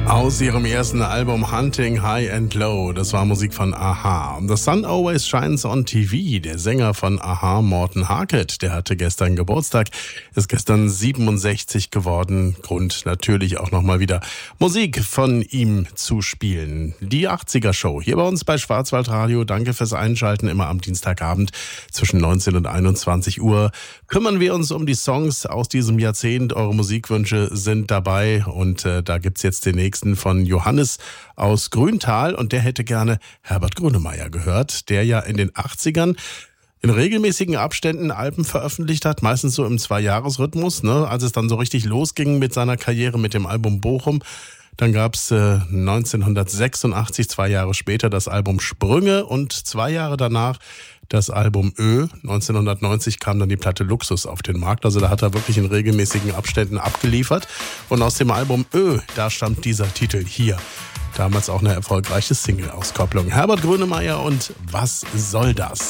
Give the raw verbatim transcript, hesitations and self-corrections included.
Aus ihrem ersten Album Hunting High and Low, das war Musik von a-ha. The Sun Always Shines on T V, der Sänger von a-ha, Morten Harket, der hatte gestern Geburtstag, ist gestern siebenundsechzig geworden. Grund natürlich auch nochmal wieder Musik von ihm zu spielen. Die achtziger-Show hier bei uns bei Schwarzwaldradio. Danke fürs Einschalten, immer am Dienstagabend zwischen neunzehn und einundzwanzig Uhr. Kümmern wir uns um die Songs aus diesem Jahrzehnt. Eure Musikwünsche sind dabei und äh, da gibt's jetzt den nächsten von Johannes aus Grüntal und der hätte gerne Herbert Grönemeyer gehört, der ja in den achtzigern in regelmäßigen Abständen Alben veröffentlicht hat, meistens so im Zwei-Jahres-Rhythmus, ne? Als es dann so richtig losging mit seiner Karriere mit dem Album Bochum. Dann gab's äh, neunzehnhundertsechsundachtzig, zwei Jahre später, das Album Sprünge und zwei Jahre danach das Album Ö. neunzehnhundertneunzig kam dann die Platte Luxus auf den Markt. Also da hat er wirklich in regelmäßigen Abständen abgeliefert. Und aus dem Album Ö, da stammt dieser Titel hier. Damals auch eine erfolgreiche Single-Auskopplung. Herbert Grönemeyer und Was soll das?